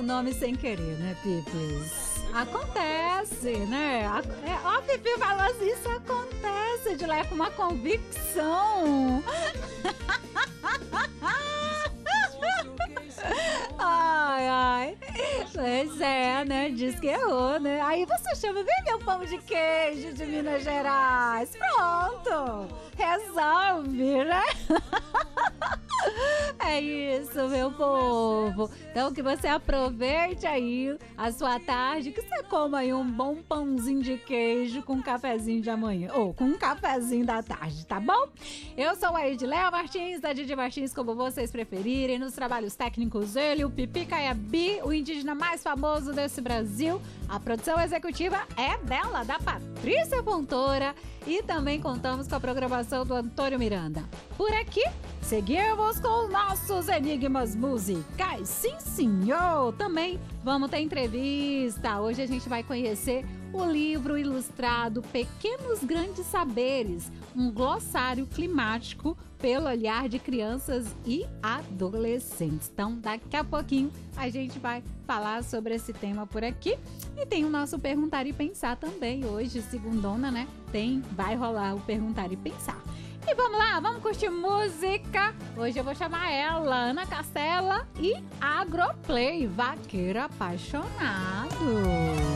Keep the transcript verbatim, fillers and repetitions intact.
nome sem querer, né, Pipis? Acontece, né? A, é, ó, a Pipi falou assim, isso acontece, de lá com uma convicção. Ai, ai. Pois é, né? Diz que errou, né? Aí você chama, vem meu pão de queijo de Minas Gerais. Pronto. Resolve, né? É isso, meu povo. Então que você aproveite aí a sua tarde, que você coma aí um bom pãozinho de queijo com um cafezinho de amanhã, ou com um cafezinho da tarde, tá bom? Eu sou a Ediléa Martins, da Didi Martins, como vocês preferirem. Nos trabalhos técnicos, ele, o Pipi Caiabi, o indígena mais famoso desse Brasil. A produção executiva é dela, da Patrícia Fontoura. E também contamos com a programação do Antônio Miranda. Por aqui, seguimos com os nossos enigmas musicais. Sim, senhor! Também vamos ter entrevista. Hoje a gente vai conhecer o livro ilustrado Pequenos Grandes Saberes, um glossário climático pelo olhar de crianças e adolescentes. Então, daqui a pouquinho a gente vai falar sobre esse tema por aqui. E tem o nosso Perguntar e Pensar também. Hoje, segundona, né? Tem, vai rolar o Perguntar e Pensar. E vamos lá, vamos curtir música. Hoje eu vou chamar ela, Ana Castela e Agroplay, Vaqueiro Apaixonado.